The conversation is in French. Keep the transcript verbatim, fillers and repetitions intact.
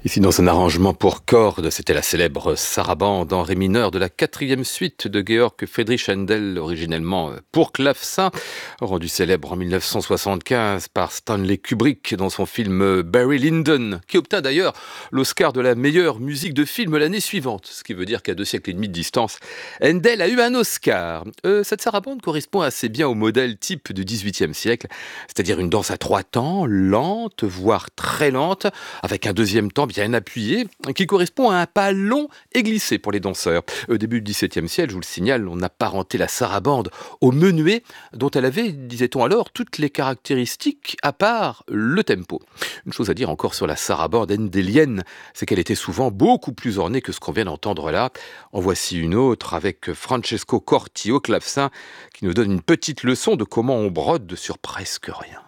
Ici, dans un arrangement pour cordes, c'était la célèbre sarabande en ré mineur de la quatrième suite de Georg Friedrich Händel, originellement pour clavecin, rendu célèbre en mille neuf cent soixante-quinze par Stanley Kubrick dans son film Barry Lyndon, qui obtint d'ailleurs l'Oscar de la meilleure musique de film l'année suivante, ce qui veut dire qu'à deux siècles et demi de distance, Händel a eu un Oscar. Euh, cette sarabande correspond assez bien au modèle type du dix-huitième siècle, c'est-à-dire une danse à trois temps, lente, voire très lente, avec un deuxième temps bien appuyé, qui correspond à un pas long et glissé pour les danseurs. Au début du dix-septième siècle, je vous le signale, on apparentait la sarabande au menuet, dont elle avait, disait-on alors, toutes les caractéristiques à part le tempo. Une chose à dire encore sur la sarabande hendélienne, c'est qu'elle était souvent beaucoup plus ornée que ce qu'on vient d'entendre là. En voici une autre avec Francesco Corti au clavecin, qui nous donne une petite leçon de comment on brode sur presque rien.